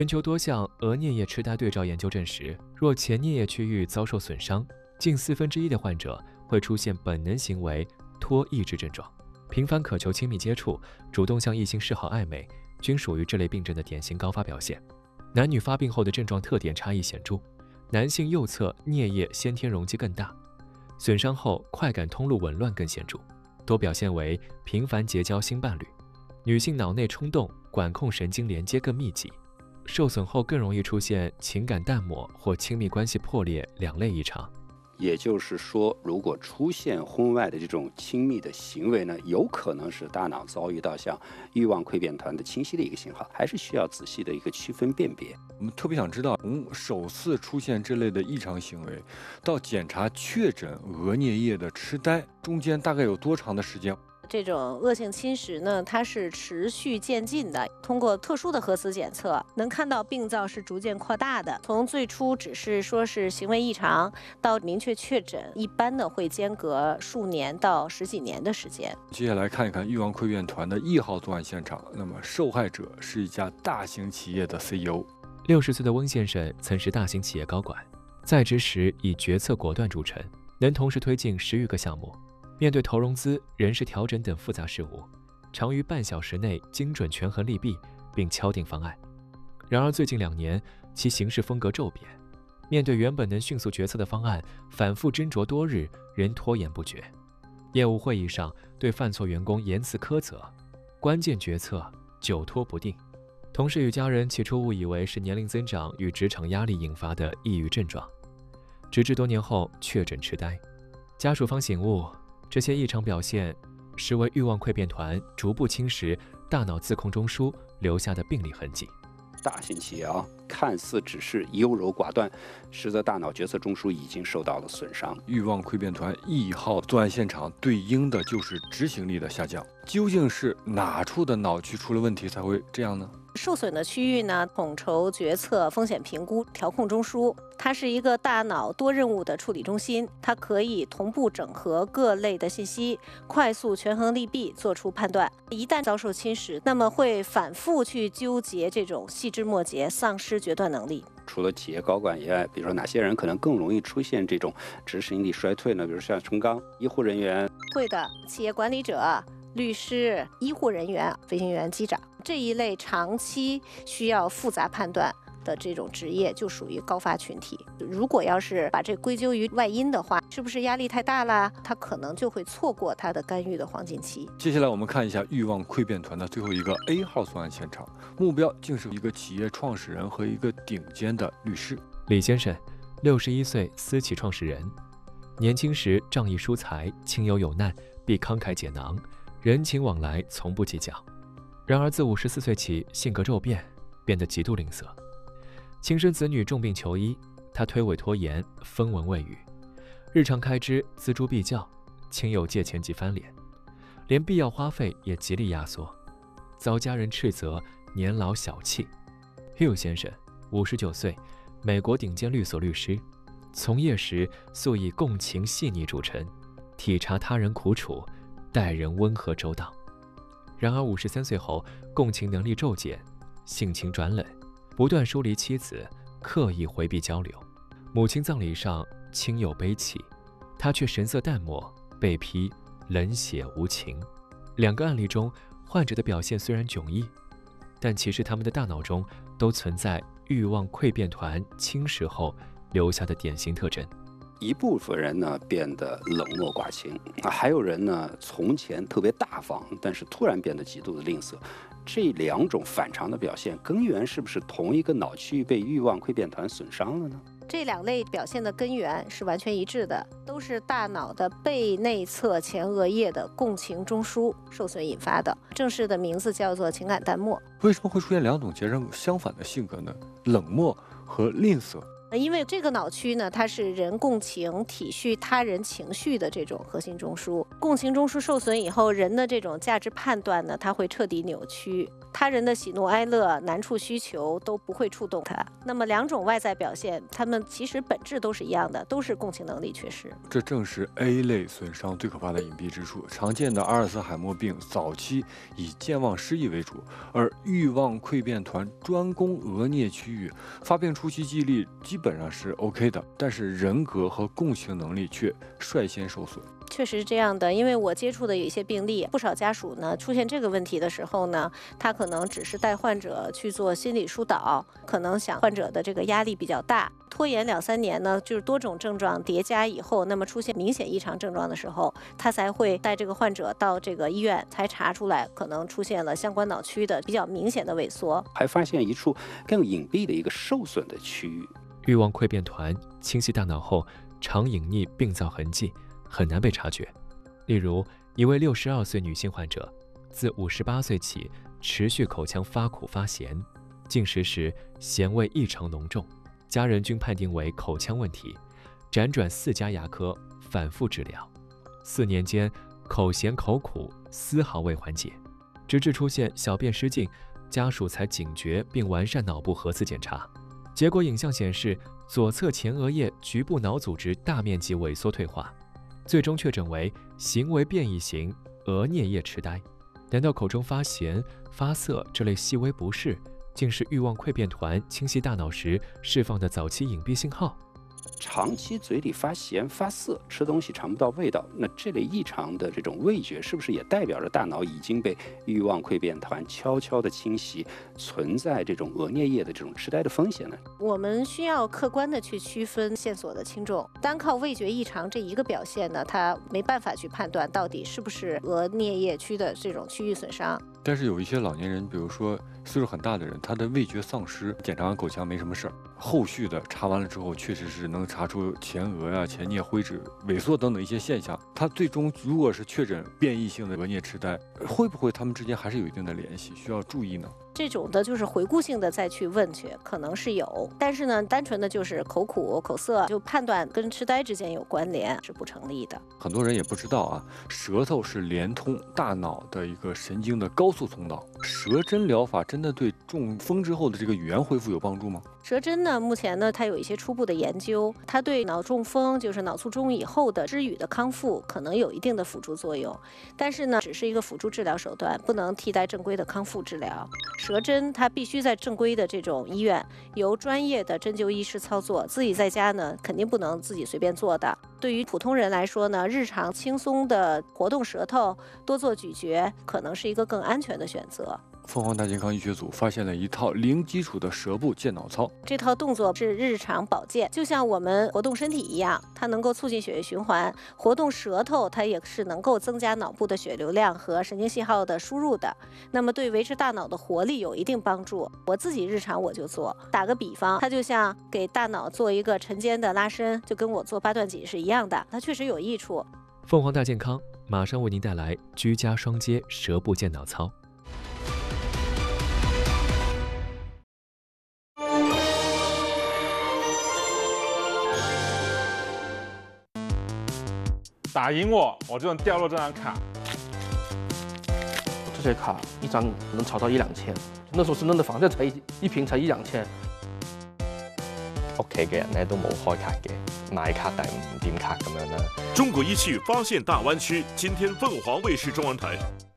全球多项额颞叶痴呆对照研究证实，若前颞叶区域遭受损伤，近1/4的患者会出现本能行为脱抑制症状。频繁渴求亲密接触，主动向异性示好暧昧，均属于这类病症的典型高发表现。男女发病后的症状特点差异显著，男性右侧颞叶先天容积更大，损伤后快感通路紊乱更显著，多表现为频繁结交新伴侣。女性脑内冲动、管控神经连接更密集，受损后更容易出现情感淡漠或亲密关系破裂两类异常。 也就是说，如果出现婚外的这种亲密的行为呢，有可能是大脑遭遇到像欲望溃变团的清晰的一个信号，还是需要仔细的一个区分辨别。 我们特别想知道，从首次出现这类的异常行为到检查确诊额颞叶的痴呆，中间大概有多长的时间？ 这种恶性侵蚀呢，它是持续渐进的。通过特殊的核磁检测，能看到病灶是逐渐扩大的。从最初只是说是行为异常，到明确确诊，一般呢会间隔数年到10几年的时间。 接下来看一看欲望溃变团的1号作案现场。那么受害者是一家大型企业的 CEO。 60岁的温先生曾是大型企业高管，在职时以决策果断著称，能同时推进10余个项目。面对投融资、人事调整等复杂事务，常于半小时内精准权衡利弊，并敲定方案。然而最近2年，其行事风格骤变，面对原本能迅速决策的方案，反复斟酌多日，仍拖延不决。业务会议上对犯错员工严词苛责，关键决策久拖不定。同事与家人起初误以为是年龄增长与职场压力引发的抑郁症状，直至多年后确诊痴呆。家属方醒悟，这些异常表现实为欲望溃变团逐步侵蚀大脑自控中枢留下的病理痕迹。 大型企业看似只是优柔寡断，实则大脑决策中枢已经受到了损伤。 欲望溃变团1号作案现场对应的就是执行力的下降。究竟是哪处的脑区出了问题才会这样呢？ 受损的区域呢，统筹决策、风险评估、调控中枢，它是一个大脑多任务的处理中心，它可以同步整合各类的信息，快速权衡利弊，做出判断。一旦遭受侵蚀，那么会反复去纠结这种细枝末节，丧失决断能力。 除了企业高管以外，比如说哪些人可能更容易出现这种执行力衰退呢？比如像冲刚、医护人员。 会的，企业管理者、律师、医护人员、飞行员、机长这一类长期需要复杂判断的这种职业，就属于高发群体。如果要是把这归咎于外因的话，是不是压力太大了？他可能就会错过他的干预的黄金期。 接下来我们看一下欲望溃变团的最后一个 A 号作案现场，目标竟是一个企业创始人和一个顶尖的律师。 李先生，61岁，私企创始人，年轻时仗义疏财，亲友有难必慷慨解囊，人情往来从不计较。然而自54岁起，性格骤变，变得极度吝啬。亲生子女重病求医，他推诿拖延，分文未予，日常开支锱铢必较，亲友借钱即翻脸，连必要花费也极力压缩，遭家人斥责年老小气。Hugh 先生，59岁，美国顶尖律所律师，从业时素以共情细腻著称，体察他人苦楚，待人温和周到。然而53岁后，共情能力骤减，性情转冷，不断疏离妻子，刻意回避交流。母亲葬礼上，亲友悲泣，他却神色淡漠，被批冷血无情。2个案例中，患者的表现虽然迥异，但其实他们的大脑中都存在欲望溃变团侵蚀后留下的典型特征。 一部分人呢变得冷漠寡情，还有人呢从前特别大方，但是突然变得极度的吝啬。这2种反常的表现，根源是不是同一个脑区域被欲望溃变团损伤了呢？ 这2类表现的根源是完全一致的，都是大脑的背内侧前额叶的共情中枢受损引发的。正式的名字叫做情感淡漠。 为什么会出现2种截然相反的性格呢？冷漠和吝啬。 因为这个脑区呢，它是人共情、体恤他人情绪的这种核心中枢。共情中枢受损以后，人的这种价值判断呢，它会彻底扭曲。 他人的喜怒哀乐、难处需求都不会触动他。那么两种外在表现，他们其实本质都是一样的，都是共情能力缺失。 这正是 A 类损伤最可怕的隐蔽之处。常见的阿尔茨海默病早期以健忘失忆为主，而欲望溃变团专攻额颞区域，发病初期记忆力基本上是 OK 的，但是人格和共情能力却率先受损。 确实是这样的，因为我接触的有一些病例，不少家属呢出现这个问题的时候呢，他可能只是带患者去做心理疏导，可能想患者的这个压力比较大，拖延2-3年呢，就是多种症状叠加以后，那么出现明显异常症状的时候，他才会带这个患者到这个医院，才查出来可能出现了相关脑区的比较明显的萎缩， 还发现一处更隐蔽的一个受损的区域。 欲望溃变团侵袭大脑后，常隐匿病灶痕迹，很难被察觉。例如，一位62岁女性患者，自58岁起持续口腔发苦发咸，进食时咸味异常浓重，家人均判定为口腔问题，辗转4家牙科，反复治疗，4年间口咸口苦，丝毫未缓解，直至出现小便失禁，家属才警觉并完善脑部核磁检查。结果影像显示，左侧前额叶局部脑组织大面积萎缩退化，最终确诊为行为变异型额颞叶痴呆。难道口中发咸、发涩这类细微不适，竟是欲望溃变团侵袭大脑时释放的早期隐蔽信号？ 长期嘴里发咸发涩，吃东西尝不到味道，那这类异常的这种味觉，是不是也代表着大脑已经被欲望溃变团悄悄的侵袭，存在这种额颞叶的这种痴呆的风险呢？ 我们需要客观的去区分线索的轻重，单靠味觉异常这一个表现呢，它没办法去判断到底是不是额颞叶区的这种区域损伤。 但是有一些老年人，比如说岁数很大的人，他的味觉丧失，检查完口腔没什么事儿，后续的查完了之后，确实是能查出前额呀、前颞灰质萎缩等等一些现象。他最终如果是确诊变异性的额颞痴呆，会不会他们之间还是有一定的联系，需要注意呢？ 这种的就是回顾性的再去问去，可能是有，但是呢，单纯的就是口苦口涩，就判断跟痴呆之间有关联是不成立的。 很多人也不知道啊，舌头是连通大脑的一个神经的高速通道。舌针疗法真的对中风之后的这个语言恢复有帮助吗？ 舌针呢，目前呢，它有一些初步的研究，它对脑中风，就是脑卒中以后的知语的康复，可能有一定的辅助作用。但是呢，只是一个辅助治疗手段，不能替代正规的康复治疗。舌针它必须在正规的这种医院，由专业的针灸医师操作，自己在家呢，肯定不能自己随便做的。对于普通人来说呢，日常轻松的活动舌头，多做咀嚼，可能是一个更安全的选择。 凤凰大健康医学组发现了一套零基础的舌部健脑操， 这套动作是日常保健，就像我们活动身体一样，它能够促进血液循环，活动舌头它也是能够增加脑部的血流量和神经信号的输入的，那么对维持大脑的活力有一定帮助。我自己日常我就做，打个比方，它就像给大脑做一个晨间的拉伸，就跟我做8段锦是一样的，它确实有益处。 凤凰大健康马上为您带来居家双接舌部健脑操。 打赢我就能掉落这张卡。 这些卡一张能炒到1-2千，那時候深圳的房價才一平才1-2千。 屋企嘅人咧都冇開卡嘅，買卡但係唔掂卡咁樣啦。 中國醫器發現大灣區，今天鳳凰衛視中文台。